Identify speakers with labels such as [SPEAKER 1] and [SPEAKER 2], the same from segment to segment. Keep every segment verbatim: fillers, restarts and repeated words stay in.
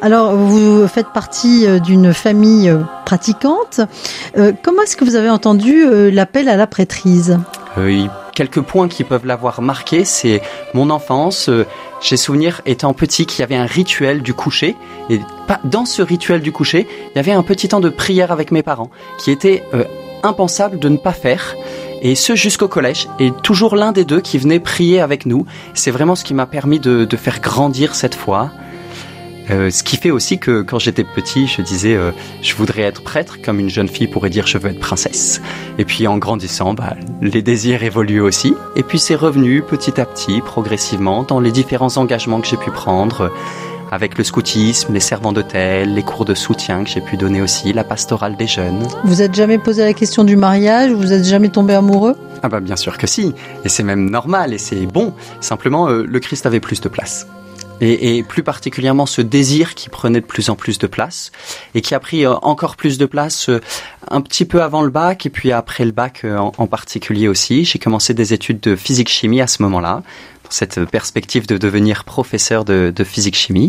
[SPEAKER 1] Alors, vous faites partie d'une famille pratiquante. Euh, comment est-ce que vous avez entendu euh, l'appel à la prêtrise ?
[SPEAKER 2] euh, Quelques points qui peuvent l'avoir marqué, c'est mon enfance. Euh, j'ai souvenir, étant petit, qu'il y avait un rituel du coucher. Et dans ce rituel du coucher, il y avait un petit temps de prière avec mes parents, qui était euh, impensable de ne pas faire. Et ce jusqu'au collège, et toujours l'un des deux qui venait prier avec nous. C'est vraiment ce qui m'a permis de, de faire grandir cette foi. Euh, ce qui fait aussi que quand j'étais petit, je disais euh, je voudrais être prêtre, comme une jeune fille pourrait dire je veux être princesse. Et puis en grandissant, bah, les désirs évoluent aussi. Et puis c'est revenu petit à petit, progressivement, dans les différents engagements que j'ai pu prendre, euh, avec le scoutisme, les servants d'hôtel, les cours de soutien que j'ai pu donner aussi, la pastorale des jeunes.
[SPEAKER 1] Vous êtes jamais posé la question du mariage ? Vous êtes jamais tombé amoureux ?
[SPEAKER 2] Ah bah bien sûr que si, et c'est même normal et c'est bon. Simplement, euh, le Christ avait plus de place. Et, et plus particulièrement ce désir qui prenait de plus en plus de place et qui a pris euh, encore plus de place euh, un petit peu avant le bac et puis après le bac euh, en, en particulier aussi. J'ai commencé des études de physique-chimie à ce moment-là, dans cette perspective de devenir professeur de, de physique-chimie.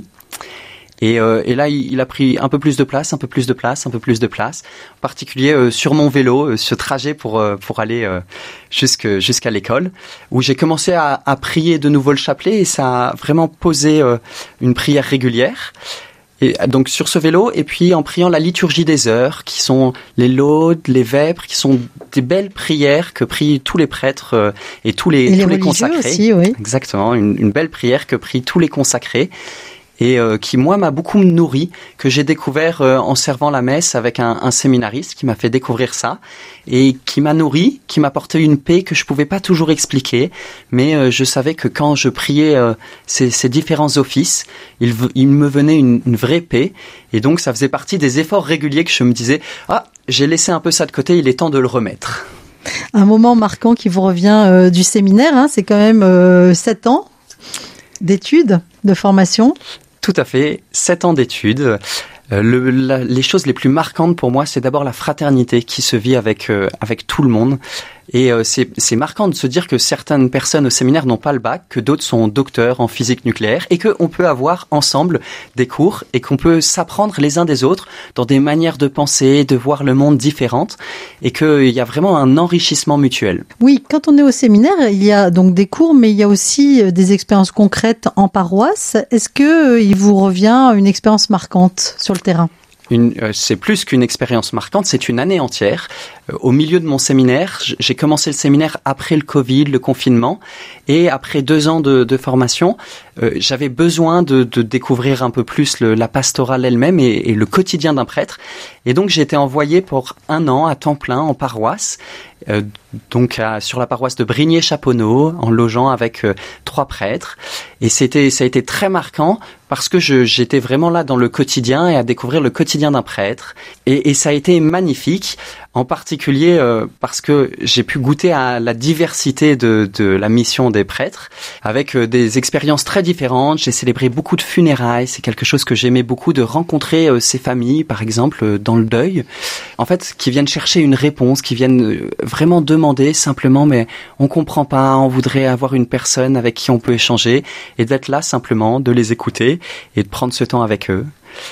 [SPEAKER 2] Et, euh, et là, il, il a pris un peu plus de place, un peu plus de place, un peu plus de place. En particulier euh, sur mon vélo, euh, ce trajet pour euh, pour aller euh, jusque jusqu'à l'école, où j'ai commencé à, à prier de nouveau le chapelet et ça a vraiment posé euh, une prière régulière. Et donc sur ce vélo, et puis en priant la liturgie des heures, qui sont les laudes, les vêpres, qui sont des belles prières que prient tous les prêtres euh, et tous les
[SPEAKER 1] et
[SPEAKER 2] tous
[SPEAKER 1] les,
[SPEAKER 2] les consacrés.
[SPEAKER 1] Aussi, oui.
[SPEAKER 2] Exactement, une, une belle prière que prient tous les consacrés. Et euh, qui, moi, m'a beaucoup nourri, que j'ai découvert euh, en servant la messe avec un, un séminariste qui m'a fait découvrir ça, et qui m'a nourri, qui m'a apporté une paix que je pouvais pas toujours expliquer, mais euh, je savais que quand je priais euh, ces, ces différents offices, il, il me venait une, une vraie paix, et donc ça faisait partie des efforts réguliers que je me disais « Ah, j'ai laissé un peu ça de côté, il est temps de le remettre ».
[SPEAKER 1] Un moment marquant qui vous revient euh, du séminaire, hein, c'est quand même euh, sept ans d'études, de formation.
[SPEAKER 2] Tout à fait, sept ans d'études. Euh, le, la, les choses les plus marquantes pour moi, c'est d'abord la fraternité qui se vit avec euh, avec tout le monde. Et euh, c'est, c'est marquant de se dire que certaines personnes au séminaire n'ont pas le bac, que d'autres sont docteurs en physique nucléaire, et qu'on peut avoir ensemble des cours et qu'on peut s'apprendre les uns des autres dans des manières de penser, de voir le monde différentes, et qu'il y a vraiment un enrichissement mutuel.
[SPEAKER 1] Oui, quand on est au séminaire, il y a donc des cours, mais il y a aussi des expériences concrètes en paroisse. Est-ce que il vous revient une expérience marquante sur le terrain ?
[SPEAKER 2] Une, euh, c'est plus qu'une expérience marquante, c'est une année entière. Euh, au milieu de mon séminaire, j'ai commencé le séminaire après le Covid, le confinement, et après deux ans de, de formation, euh, j'avais besoin de, de découvrir un peu plus le, la pastorale elle-même et, et le quotidien d'un prêtre. Et donc j'ai été envoyé pour un an à temps plein en paroisse, euh, donc à, sur la paroisse de Brigné-Chaponneau, en logeant avec euh, trois prêtres. Et c'était, ça a été très marquant parce que je, j'étais vraiment là dans le quotidien et à découvrir le quotidien d'un prêtre. Et, et ça a été magnifique, en particulier euh, parce que j'ai pu goûter à la diversité de, de la mission des prêtres, avec euh, des expériences très différentes. J'ai célébré beaucoup de funérailles, c'est quelque chose que j'aimais beaucoup, de rencontrer euh, ces familles, par exemple, euh, dans le deuil, en fait, qui viennent chercher une réponse, qui viennent euh, vraiment demander simplement, mais on comprend pas, on voudrait avoir une personne avec qui on peut échanger, et d'être là simplement, de les écouter et de prendre ce temps avec eux.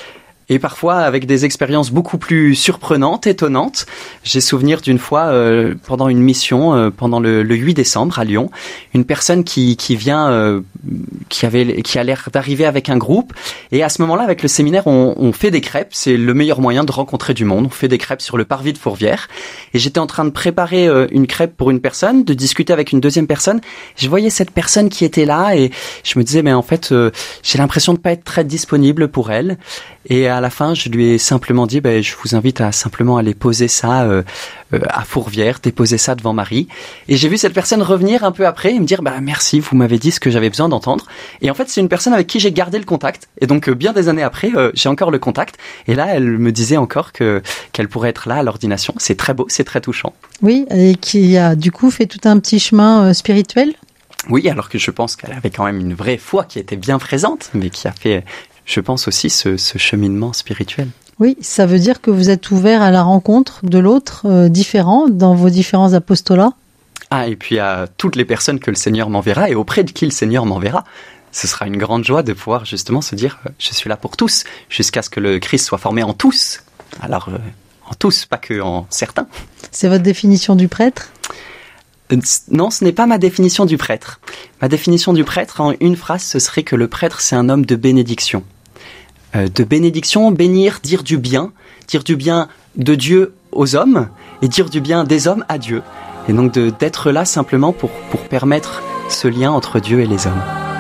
[SPEAKER 2] Et parfois avec des expériences beaucoup plus surprenantes, étonnantes. J'ai souvenir d'une fois, euh, pendant une mission, euh, pendant le, le huit décembre à Lyon, une personne qui, qui vient, euh, qui avait, qui a l'air d'arriver avec un groupe. Et à ce moment-là, avec le séminaire, on, on fait des crêpes. C'est le meilleur moyen de rencontrer du monde. On fait des crêpes sur le parvis de Fourvière. Et j'étais en train de préparer euh, une crêpe pour une personne, de discuter avec une deuxième personne. Je voyais cette personne qui était là et je me disais, mais en fait, euh, j'ai l'impression de pas être très disponible pour elle. Et à la fin, je lui ai simplement dit, ben, je vous invite à simplement aller poser ça euh, euh, à Fourvière, déposer ça devant Marie. Et j'ai vu cette personne revenir un peu après et me dire, bah, merci, vous m'avez dit ce que j'avais besoin d'entendre. Et en fait, c'est une personne avec qui j'ai gardé le contact. Et donc, euh, bien des années après, euh, j'ai encore le contact. Et là, elle me disait encore que qu'elle pourrait être là à l'ordination. C'est très beau, c'est très touchant.
[SPEAKER 1] Oui, et qui a du coup fait tout un petit chemin euh, spirituel.
[SPEAKER 2] Oui, alors que je pense qu'elle avait quand même une vraie foi qui était bien présente, mais qui a fait... Je pense aussi ce, ce cheminement spirituel.
[SPEAKER 1] Oui, ça veut dire que vous êtes ouvert à la rencontre de l'autre euh, différent dans vos différents apostolats.
[SPEAKER 2] Ah, et puis à toutes les personnes que le Seigneur m'enverra et auprès de qui le Seigneur m'enverra. ce sera une grande joie de pouvoir justement se dire euh, je suis là pour tous, jusqu'à ce que le Christ soit formé en tous. Alors, euh, en tous, pas que en certains.
[SPEAKER 1] C'est votre définition du prêtre ?
[SPEAKER 2] euh, Non, ce n'est pas ma définition du prêtre. Ma définition du prêtre, en une phrase, ce serait que le prêtre, c'est un homme de bénédiction. Euh, de bénédiction, bénir, dire du bien, dire du bien de Dieu aux hommes et dire du bien des hommes à Dieu. Et donc de, d'être là simplement pour, pour permettre ce lien entre Dieu et les hommes.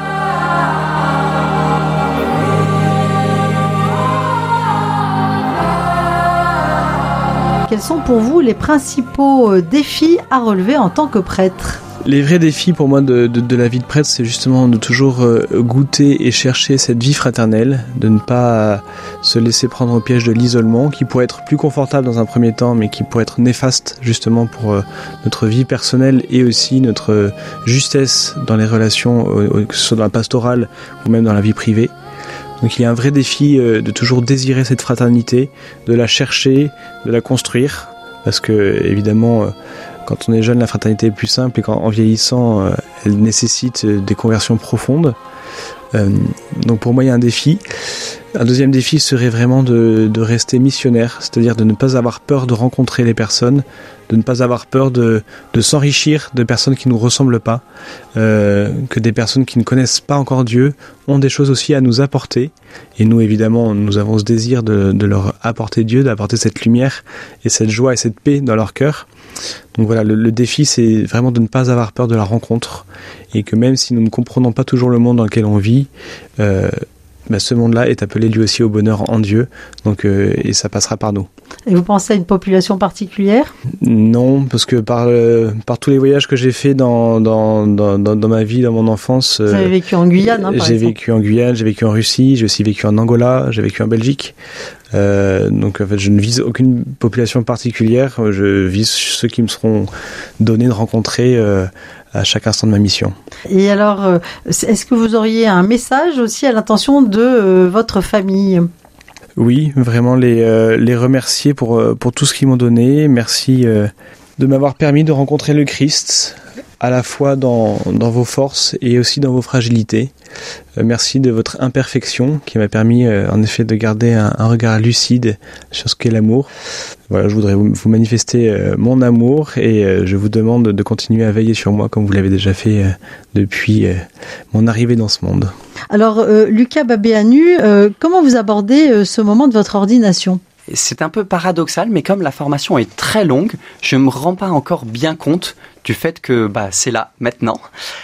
[SPEAKER 1] Quels sont pour vous les principaux défis à relever en tant que prêtre ?
[SPEAKER 3] Les vrais défis pour moi de, de, de la vie de prêtre, c'est justement de toujours euh, goûter et chercher cette vie fraternelle, de ne pas se laisser prendre au piège de l'isolement, qui pourrait être plus confortable dans un premier temps, mais qui pourrait être néfaste justement pour euh, notre vie personnelle et aussi notre euh, justesse dans les relations, euh, que ce soit dans la pastorale ou même dans la vie privée. Donc il y a un vrai défi euh, de toujours désirer cette fraternité, de la chercher, de la construire, parce que évidemment... Euh, Quand on est jeune, la fraternité est plus simple et qu'en vieillissant, euh, elle nécessite des conversions profondes. Euh, donc pour moi, il y a un défi. Un deuxième défi serait vraiment de, de rester missionnaire, c'est-à-dire de ne pas avoir peur de rencontrer les personnes, de ne pas avoir peur de, de s'enrichir de personnes qui ne nous ressemblent pas, euh, que des personnes qui ne connaissent pas encore Dieu ont des choses aussi à nous apporter. Et nous, évidemment, nous avons ce désir de, de leur apporter Dieu, d'apporter cette lumière et cette joie et cette paix dans leur cœur. Donc voilà, le, le défi, c'est vraiment de ne pas avoir peur de la rencontre et que même si nous ne comprenons pas toujours le monde dans lequel on vit, euh, bah, ce monde-là est appelé lui aussi au bonheur en Dieu, donc, euh, et ça passera par nous.
[SPEAKER 1] Et vous pensez à une population particulière ?
[SPEAKER 3] Non, parce que par, euh, par tous les voyages que j'ai faits dans, dans, dans, dans, dans ma vie, dans mon enfance...
[SPEAKER 1] Vous avez vécu en Guyane, hein, par
[SPEAKER 3] J'ai
[SPEAKER 1] exemple.
[SPEAKER 3] vécu en Guyane, j'ai vécu en Russie, j'ai aussi vécu en Angola, j'ai vécu en Belgique. Euh, donc en fait, je ne vise aucune population particulière, je vise ceux qui me seront donnés de rencontrer euh, à chaque instant de ma mission.
[SPEAKER 1] Et alors, euh, est-ce que vous auriez un message aussi à l'intention de euh, votre famille ?
[SPEAKER 3] Oui, vraiment les, euh, les remercier pour, euh, pour tout ce qu'ils m'ont donné. Merci euh, de m'avoir permis de rencontrer le Christ, à la fois dans, dans vos forces et aussi dans vos fragilités. Euh, merci de votre imperfection qui m'a permis euh, en effet de garder un, un regard lucide sur ce qu'est l'amour. Voilà, je voudrais vous, vous manifester euh, mon amour et euh, je vous demande de continuer à veiller sur moi comme vous l'avez déjà fait euh, depuis euh, mon arrivée dans ce monde.
[SPEAKER 1] Alors, euh, Lucas Babéanu, euh, comment vous abordez euh, ce moment de votre ordination ?
[SPEAKER 2] C'est un peu paradoxal, mais comme la formation est très longue, je me rends pas encore bien compte du fait que bah c'est là maintenant.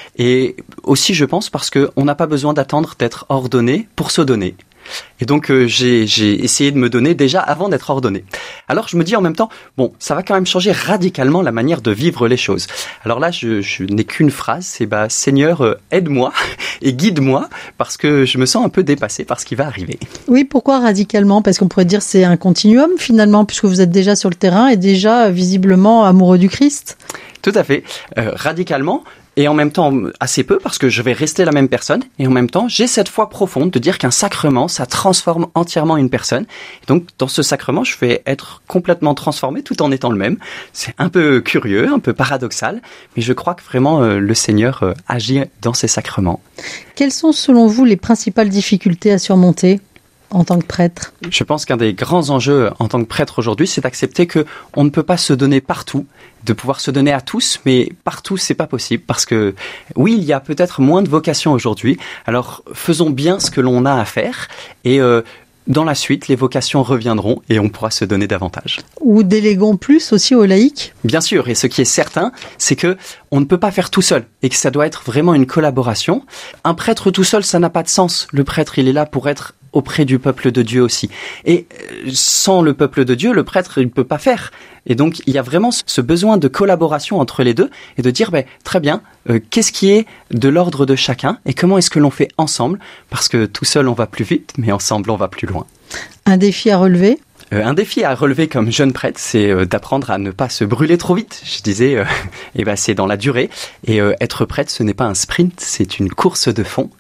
[SPEAKER 2] Et aussi, je pense, parce que on n'a pas besoin d'attendre d'être ordonné pour se donner. Et donc euh, j'ai, j'ai essayé de me donner déjà avant d'être ordonné. Alors je me dis en même temps, bon, ça va quand même changer radicalement la manière de vivre les choses. Alors là, je, je n'ai qu'une phrase, c'est bah Seigneur, euh, aide-moi et guide-moi parce que je me sens un peu dépassé par ce qui va arriver.
[SPEAKER 1] Oui, pourquoi radicalement ? Parce qu'on pourrait dire que c'est un continuum finalement, puisque vous êtes déjà sur le terrain et déjà visiblement amoureux du Christ.
[SPEAKER 2] Tout à fait, euh, radicalement. Et en même temps, assez peu, parce que je vais rester la même personne. Et en même temps, j'ai cette foi profonde de dire qu'un sacrement, ça transforme entièrement une personne. Et donc, dans ce sacrement, je vais être complètement transformé tout en étant le même. C'est un peu curieux, un peu paradoxal, mais je crois que vraiment euh, le Seigneur euh, agit dans ces sacrements.
[SPEAKER 1] Quelles sont, selon vous, les principales difficultés à surmonter en tant que prêtre ?
[SPEAKER 2] Je pense qu'un des grands enjeux en tant que prêtre aujourd'hui, c'est d'accepter que on ne peut pas se donner partout, de pouvoir se donner à tous, mais partout c'est pas possible parce que oui, il y a peut-être moins de vocations aujourd'hui. Alors faisons bien ce que l'on a à faire et euh, dans la suite, les vocations reviendront et on pourra se donner davantage.
[SPEAKER 1] Ou déléguons plus aussi aux laïcs ?
[SPEAKER 2] Bien sûr, et ce qui est certain, c'est que on ne peut pas faire tout seul et que ça doit être vraiment une collaboration. Un prêtre tout seul, ça n'a pas de sens. Le prêtre, il est là pour être auprès du peuple de Dieu aussi. Et sans le peuple de Dieu, le prêtre, il ne peut pas faire. Et donc, il y a vraiment ce besoin de collaboration entre les deux et de dire, ben, très bien, euh, qu'est-ce qui est de l'ordre de chacun et comment est-ce que l'on fait ensemble ? Parce que tout seul, on va plus vite, mais ensemble, on va plus loin.
[SPEAKER 1] Un défi à relever ?
[SPEAKER 2] Euh, un défi à relever comme jeune prêtre, c'est euh, d'apprendre à ne pas se brûler trop vite. Je disais, euh, et ben c'est dans la durée. Et euh, être prêtre, ce n'est pas un sprint, c'est une course de fond.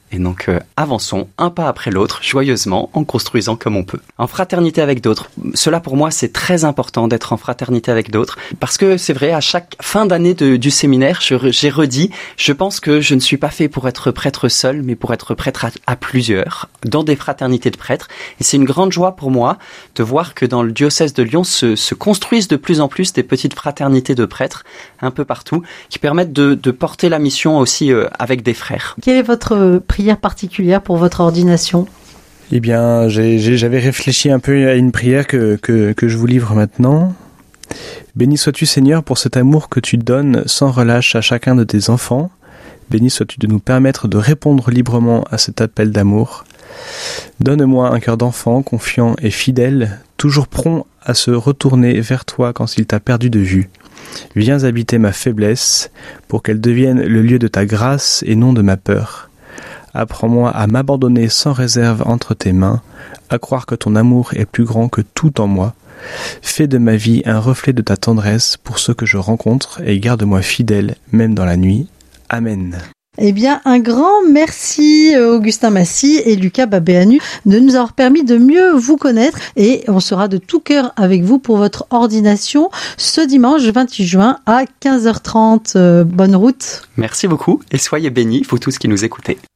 [SPEAKER 2] Et donc, euh, avançons un pas après l'autre, joyeusement, en construisant comme on peut. En fraternité avec d'autres. Cela, pour moi, c'est très important d'être en fraternité avec d'autres. Parce que c'est vrai, à chaque fin d'année de, du séminaire, je, j'ai redit, je pense que je ne suis pas fait pour être prêtre seul, mais pour être prêtre à, à plusieurs, dans des fraternités de prêtres. Et c'est une grande joie pour moi de voir que dans le diocèse de Lyon se, se construisent de plus en plus des petites fraternités de prêtres, un peu partout, qui permettent de, de porter la mission aussi euh, avec des frères.
[SPEAKER 1] Quelle est votre prière particulière pour votre ordination?
[SPEAKER 3] Eh bien, j'ai, j'ai, j'avais réfléchi un peu à une prière que, que, que je vous livre maintenant. Béni sois-tu, Seigneur, pour cet amour que tu donnes sans relâche à chacun de tes enfants. Béni sois-tu de nous permettre de répondre librement à cet appel d'amour. Donne-moi un cœur d'enfant, confiant et fidèle, toujours prompt à se retourner vers toi quand il t'a perdu de vue. Viens habiter ma faiblesse, pour qu'elle devienne le lieu de ta grâce et non de ma peur. Apprends-moi à m'abandonner sans réserve entre tes mains, à croire que ton amour est plus grand que tout en moi. Fais de ma vie un reflet de ta tendresse pour ceux que je rencontre et garde-moi fidèle, même dans la nuit. Amen.
[SPEAKER 1] Eh bien, un grand merci Augustin Massy et Lucas Babéanu de nous avoir permis de mieux vous connaître et on sera de tout cœur avec vous pour votre ordination ce dimanche vingt-huit juin à quinze heures trente. Euh, bonne route.
[SPEAKER 2] Merci beaucoup et soyez bénis, vous tous qui nous écoutez.